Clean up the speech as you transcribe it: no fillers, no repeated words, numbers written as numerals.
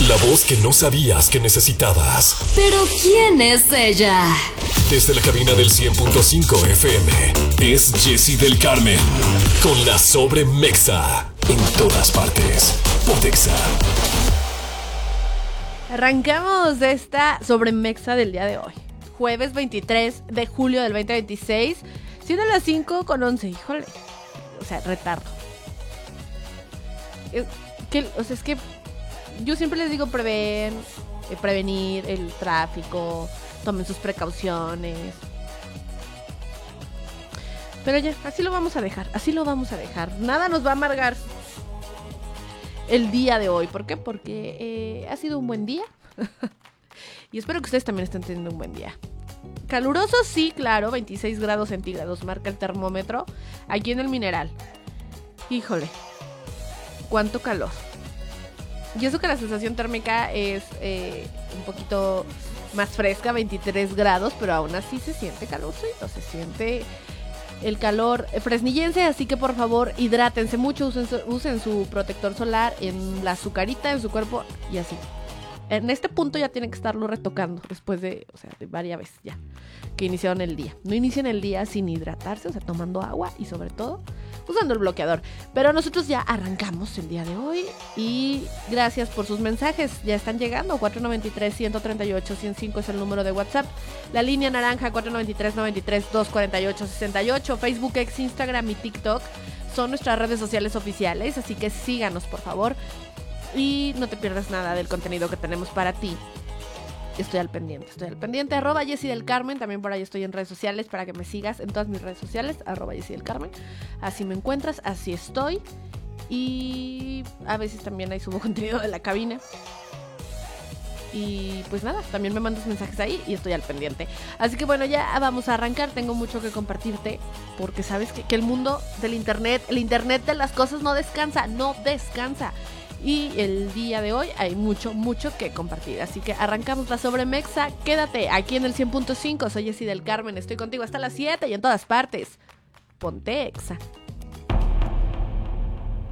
La voz que no sabías que necesitabas. ¿Pero quién es ella? Desde la cabina del 100.5 FM, es Jessy del Carmen. Con la Sobremexa. En todas partes. Pontexa. Arrancamos esta Sobremexa del día de hoy. Jueves 23 de julio del 2026. Siendo las 5:11. Híjole. O sea, retardo. Es que yo siempre les digo prevenir el tráfico, tomen sus precauciones. Pero ya, así lo vamos a dejar. Nada nos va a amargar el día de hoy. ¿Por qué? Porque ha sido un buen día. Y espero que ustedes también estén teniendo un buen día. Caluroso, sí, claro, 26 grados centígrados marca el termómetro aquí en el Mineral. Híjole, cuánto calor. Y eso que la sensación térmica es un poquito más fresca, 23 grados, pero aún así se siente calorcito, se siente el calor fresnillense, así que por favor hidrátense mucho, usen su protector solar en la azucarita, en su cuerpo y así. En este punto ya tienen que estarlo retocando después de varias veces ya que iniciaron el día. No inicien el día sin hidratarse, tomando agua y sobre todo usando el bloqueador. Pero nosotros ya arrancamos el día de hoy y gracias por sus mensajes. Ya están llegando. 493-138-105 es el número de WhatsApp. La línea naranja 493-93-248-68. Facebook, X, Instagram y TikTok son nuestras redes sociales oficiales, así que síganos por favor. Y no te pierdas nada del contenido que tenemos para ti. Estoy al pendiente. @ Jessy del Carmen. También por ahí estoy en redes sociales para que me sigas en todas mis redes sociales. @ Jessy del Carmen. Así me encuentras, así estoy. Y a veces también ahí subo contenido de la cabina. Y pues nada, también me mandas mensajes ahí y estoy al pendiente. Así que bueno, ya vamos a arrancar. Tengo mucho que compartirte porque sabes que el mundo del internet, el internet de las cosas no descansa. Y el día de hoy hay mucho que compartir. Así que arrancamos la Sobremexa. Quédate aquí en el 100.5. Soy Jessy del Carmen. Estoy contigo hasta las 7 y en todas partes. Pontexa.